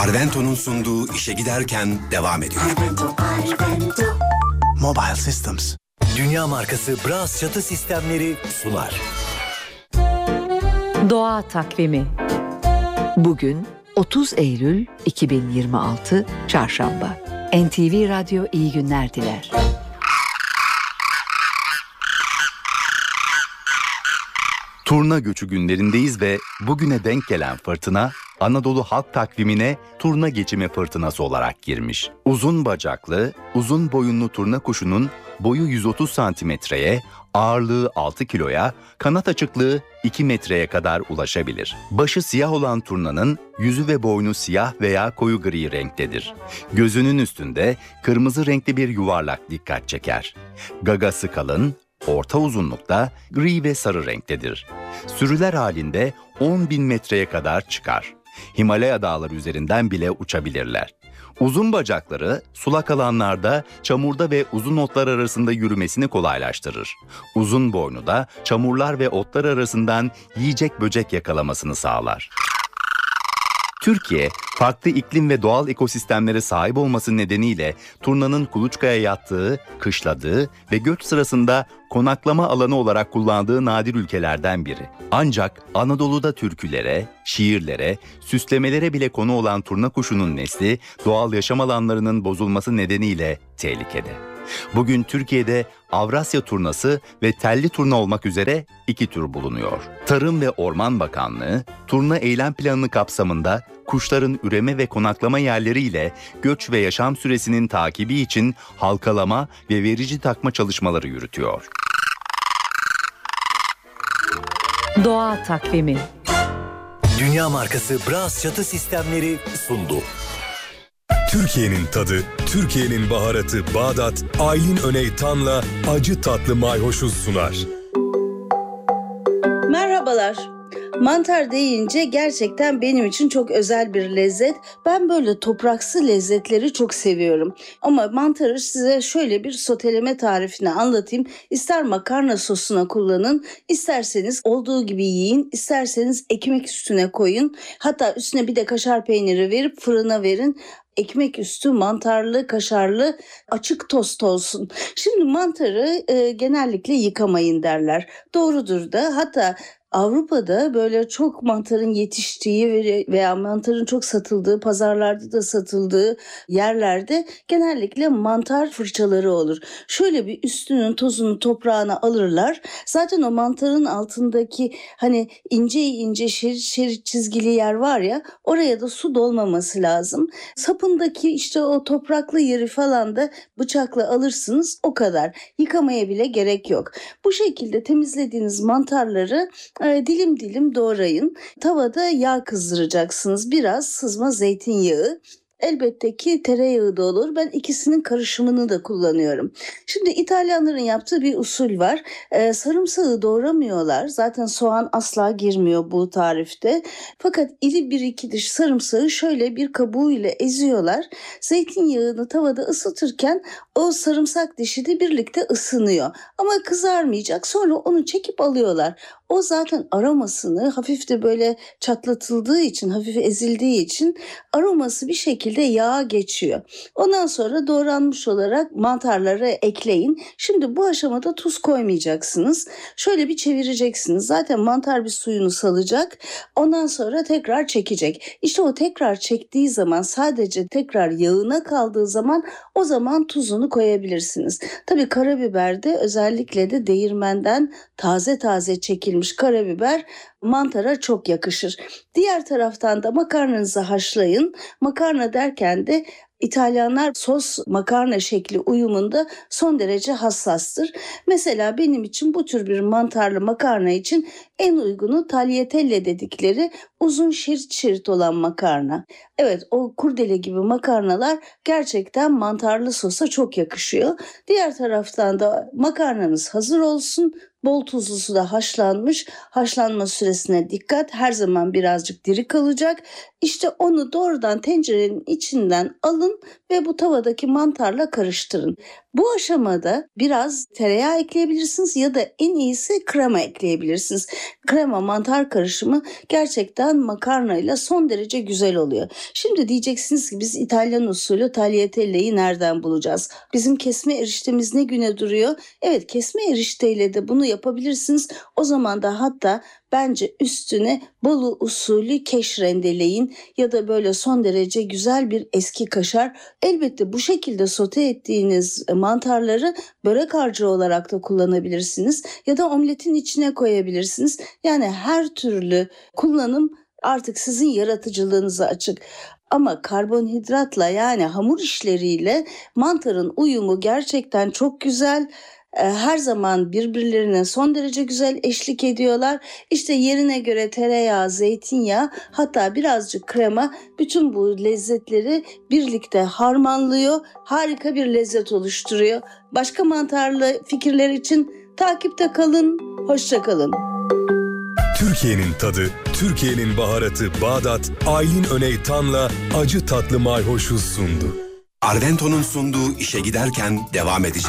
Arvento'nun sunduğu işe giderken devam ediyor. Arvento. Mobile Systems. Dünya markası Bras çatı sistemleri sunar. Doğa takvimi. Bugün 30 Eylül 2026 Çarşamba. NTV Radyo iyi günler diler. Turna göçü günlerindeyiz ve bugüne denk gelen fırtına Anadolu halk takvimine turna geçimi fırtınası olarak girmiş. Uzun bacaklı, uzun boyunlu turna kuşunun boyu 130 santimetreye, ağırlığı 6 kiloya, kanat açıklığı 2 metreye kadar ulaşabilir. Başı siyah olan turnanın yüzü ve boynu siyah veya koyu gri renktedir. Gözünün üstünde kırmızı renkli bir yuvarlak dikkat çeker. Gagası kalın, orta uzunlukta, gri ve sarı renktedir. Sürüler halinde 10.000 metreye kadar çıkar. Himalaya dağları üzerinden bile uçabilirler. Uzun bacakları sulak alanlarda, çamurda ve uzun otlar arasında yürümesini kolaylaştırır. Uzun boynu da çamurlar ve otlar arasından yiyecek böcek yakalamasını sağlar. Türkiye, farklı iklim ve doğal ekosistemlere sahip olması nedeniyle turnanın kuluçkaya yattığı, kışladığı ve göç sırasında konaklama alanı olarak kullandığı nadir ülkelerden biri. Ancak Anadolu'da türkülere, şiirlere, süslemelere bile konu olan turna kuşunun nesli doğal yaşam alanlarının bozulması nedeniyle tehlikede. Bugün Türkiye'de Avrasya turnası ve telli turna olmak üzere 2 tür bulunuyor. Tarım ve Orman Bakanlığı, turna eylem planı kapsamında kuşların üreme ve konaklama yerleriyle göç ve yaşam süresinin takibi için halkalama ve verici takma çalışmaları yürütüyor. Doğa takvimi. Dünya markası Bras çatı sistemleri sundu. Türkiye'nin tadı, Türkiye'nin baharatı Bağdat, Aylin Öney Tan'la acı tatlı mayhoşuz sunar. Merhabalar. Mantar deyince gerçekten benim için çok özel bir lezzet. Ben böyle topraksı lezzetleri çok seviyorum. Ama mantarı size şöyle bir soteleme tarifini anlatayım. İster makarna sosuna kullanın, isterseniz olduğu gibi yiyin, isterseniz ekmek üstüne koyun. Hatta üstüne bir de kaşar peyniri verip fırına verin. Ekmek üstü mantarlı, kaşarlı, açık tost olsun. Şimdi mantarı genellikle yıkamayın derler. Doğrudur da, hatta Avrupa'da böyle çok mantarın yetiştiği veya mantarın çok satıldığı, pazarlarda da satıldığı yerlerde genellikle mantar fırçaları olur. Şöyle bir üstünün tozunu, toprağını alırlar. Zaten o mantarın altındaki hani ince ince şerit şerit çizgili yer var ya, oraya da su dolmaması lazım. Sapındaki işte o topraklı yeri falan da bıçakla alırsınız, o kadar. Yıkamaya bile gerek yok. Bu şekilde temizlediğiniz mantarları dilim dilim doğrayın. Tavada yağ kızdıracaksınız. Biraz sızma zeytinyağı. Elbette ki tereyağı da olur. Ben ikisinin karışımını da kullanıyorum. Şimdi İtalyanların yaptığı bir usul var. Sarımsağı doğramıyorlar. Zaten soğan asla girmiyor bu tarifte. Fakat iri bir iki diş sarımsağı şöyle bir kabuğuyla eziyorlar. Zeytinyağını tavada ısıtırken o sarımsak dişi de birlikte ısınıyor. Ama kızarmayacak. Sonra onu çekip alıyorlar. O zaten aromasını hafif de böyle çatlatıldığı için, hafif ezildiği için aroması bir şekilde yağa geçiyor. Ondan sonra doğranmış olarak mantarları ekleyin. Şimdi bu aşamada tuz koymayacaksınız. Şöyle bir çevireceksiniz. Zaten mantar bir suyunu salacak. Ondan sonra tekrar çekecek. İşte o tekrar çektiği zaman, sadece tekrar yağına kaldığı zaman, o zaman tuzunu koyabilirsiniz. Tabii karabiberde, özellikle de değirmenden taze taze çekilmiş karabiber mantara çok yakışır. Diğer taraftan da makarnanızı haşlayın. Makarna derken de İtalyanlar sos makarna şekli uyumunda son derece hassastır. Mesela benim için bu tür bir mantarlı makarna için en uygunu tagliatelle dedikleri uzun şerit şerit olan makarna. Evet, o kurdele gibi makarnalar gerçekten mantarlı sosa çok yakışıyor. Diğer taraftan da makarnanız hazır olsun. Bol tuzlu suda haşlanmış. Haşlanma süresine dikkat. Her zaman birazcık diri kalacak. İşte onu doğrudan tencerenin içinden alın ve bu tavadaki mantarla karıştırın. Bu aşamada biraz tereyağı ekleyebilirsiniz ya da en iyisi krema ekleyebilirsiniz. krema mantar karışımı gerçekten makarnayla son derece güzel oluyor. Şimdi diyeceksiniz ki biz İtalyan usulü tagliatella'yı nereden bulacağız? Bizim kesme eriştemiz ne güne duruyor? Evet, kesme erişteyle de bunu yapabilirsiniz. O zaman da hatta bence üstüne Bolu usulü keş rendeleyin ya da böyle son derece güzel bir eski kaşar. Elbette bu şekilde sote ettiğiniz mantarları börek harcı olarak da kullanabilirsiniz ya da omletin içine koyabilirsiniz. Yani her türlü kullanım artık sizin yaratıcılığınıza açık. Ama karbonhidratla, yani hamur işleriyle mantarın uyumu gerçekten çok güzel. Her zaman birbirlerine son derece güzel eşlik ediyorlar. İşte yerine göre tereyağı, zeytinyağı, hatta birazcık krema bütün bu lezzetleri birlikte harmanlıyor. Harika bir lezzet oluşturuyor. Başka mantarlı fikirler için takipte kalın. Hoşça kalın. Türkiye'nin tadı, Türkiye'nin baharatı Bağdat, Aylin Öney Tan'la acı tatlı mayhoşu sundu. Arvento'nun sunduğu işe giderken devam edecek.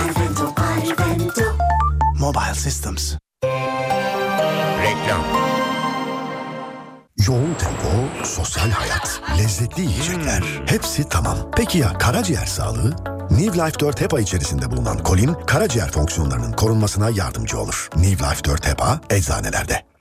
Mobile Systems. Reklam. Yoğun tempo, sosyal hayat, lezzetli yiyecekler. Hepsi tamam. Peki ya karaciğer sağlığı? New Life 4 HEPA içerisinde bulunan kolin, karaciğer fonksiyonlarının korunmasına yardımcı olur. New Life 4 HEPA eczanelerde.